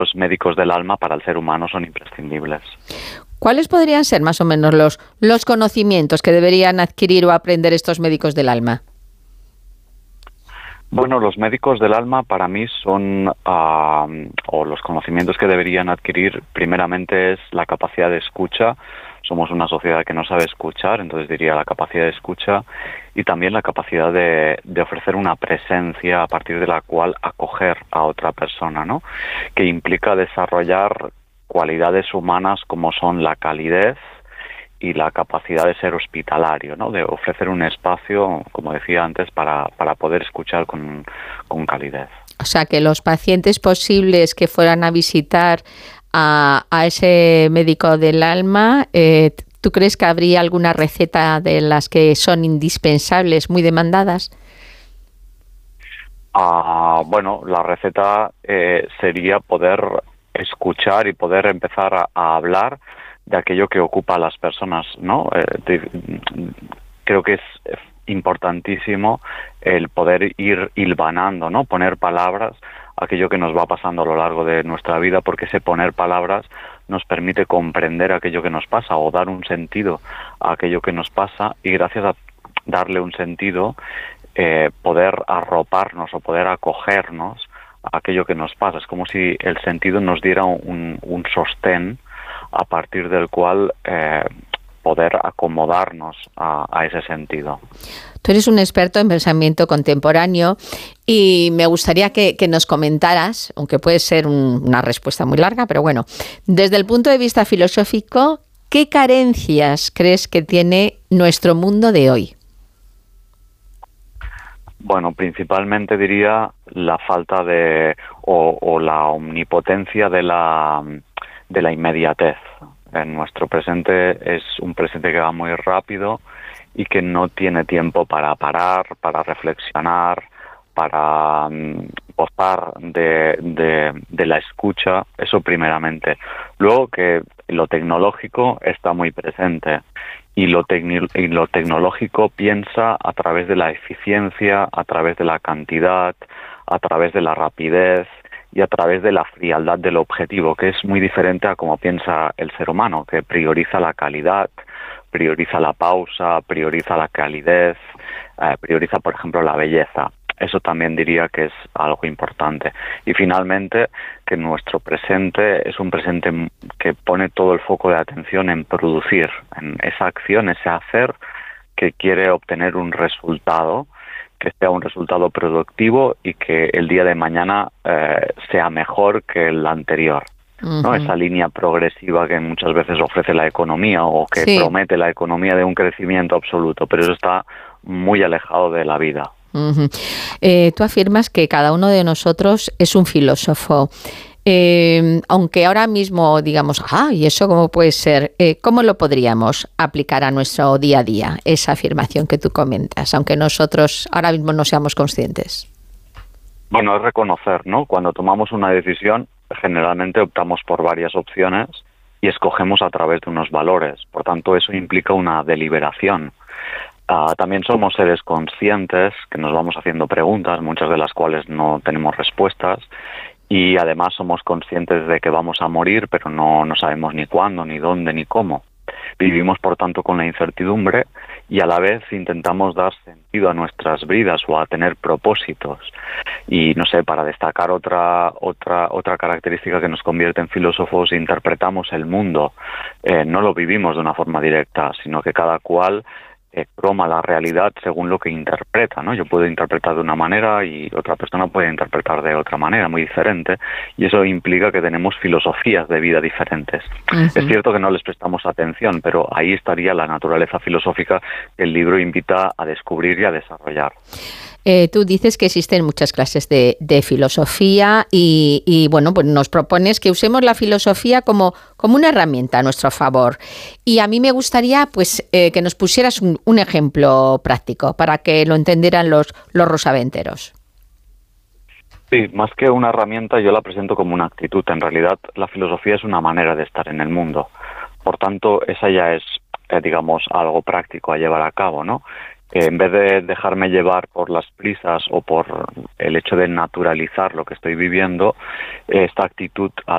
los médicos del alma para el ser humano son imprescindibles. ¿Cuáles podrían ser más o menos los conocimientos que deberían adquirir o aprender estos médicos del alma? Bueno, los médicos del alma para mí son, o los conocimientos que deberían adquirir, primeramente es la capacidad de escucha. Somos una sociedad que no sabe escuchar, entonces diría la capacidad de escucha y también la capacidad de ofrecer una presencia a partir de la cual acoger a otra persona, ¿no? Que implica desarrollar cualidades humanas como son la calidez y la capacidad de ser hospitalario, ¿no? De ofrecer un espacio, como decía antes, para poder escuchar con calidez. O sea, que los pacientes posibles que fueran a visitar a ese médico del alma, ¿tú crees que habría alguna receta de las que son indispensables, muy demandadas? Bueno, la receta sería poder escuchar y poder empezar a hablar de aquello que ocupa a las personas, ¿no? Creo que es importantísimo el poder ir hilvanando, ¿no? Poner palabras a aquello que nos va pasando a lo largo de nuestra vida, porque ese poner palabras nos permite comprender aquello que nos pasa o dar un sentido a aquello que nos pasa, y gracias a darle un sentido, poder arroparnos o poder acogernos a aquello que nos pasa. Es como si el sentido nos diera un sostén a partir del cual poder acomodarnos a ese sentido. Tú eres un experto en pensamiento contemporáneo y me gustaría que nos comentaras, aunque puede ser una respuesta muy larga, pero bueno, desde el punto de vista filosófico, ¿qué carencias crees que tiene nuestro mundo de hoy? Bueno, principalmente diría la falta de o la omnipotencia de la inmediatez. En nuestro presente es un presente que va muy rápido y que no tiene tiempo para parar, para reflexionar, para gozar de la escucha, eso primeramente. Luego que lo tecnológico está muy presente y lo tecnológico piensa a través de la eficiencia, a través de la cantidad, a través de la rapidez y a través de la frialdad del objetivo, que es muy diferente a cómo piensa el ser humano, que prioriza la calidad, prioriza la pausa, prioriza la calidez, prioriza, por ejemplo, la belleza. Eso también diría que es algo importante. Y finalmente, que nuestro presente es un presente que pone todo el foco de atención en producir, en esa acción, ese hacer que quiere obtener un resultado, que sea un resultado productivo y que el día de mañana sea mejor que el anterior. Uh-huh. ¿No? Esa línea progresiva que muchas veces ofrece la economía o que promete la economía de un crecimiento absoluto, pero eso está muy alejado de la vida. Uh-huh. Tú afirmas que cada uno de nosotros es un filósofo. Aunque ahora mismo digamos, ¿y eso cómo puede ser? ¿Cómo lo podríamos aplicar a nuestro día a día, esa afirmación que tú comentas, aunque nosotros ahora mismo no seamos conscientes? Bueno, es reconocer, ¿no? Cuando tomamos una decisión, generalmente optamos por varias opciones y escogemos a través de unos valores. Por tanto, eso implica una deliberación. También somos seres conscientes que nos vamos haciendo preguntas, muchas de las cuales no tenemos respuestas, y además somos conscientes de que vamos a morir, pero no sabemos ni cuándo, ni dónde, ni cómo. Vivimos, por tanto, con la incertidumbre y a la vez intentamos dar sentido a nuestras vidas o a tener propósitos. Y, no sé, para destacar otra característica que nos convierte en filósofos, interpretamos el mundo. No lo vivimos de una forma directa, sino que cada cual croma la realidad según lo que interpreta, ¿no? Yo puedo interpretar de una manera y otra persona puede interpretar de otra manera, muy diferente, y eso implica que tenemos filosofías de vida diferentes. Uh-huh. Es cierto que no les prestamos atención, pero ahí estaría la naturaleza filosófica que el libro invita a descubrir y a desarrollar. Tú dices que existen muchas clases de filosofía y bueno, pues nos propones que usemos la filosofía como una herramienta a nuestro favor. Y a mí me gustaría pues que nos pusieras un ejemplo práctico para que lo entendieran los rosaventeros. Sí, más que una herramienta yo la presento como una actitud. En realidad la filosofía es una manera de estar en el mundo. Por tanto, esa ya es, digamos, algo práctico a llevar a cabo, ¿no? En vez de dejarme llevar por las prisas o por el hecho de naturalizar lo que estoy viviendo, esta actitud a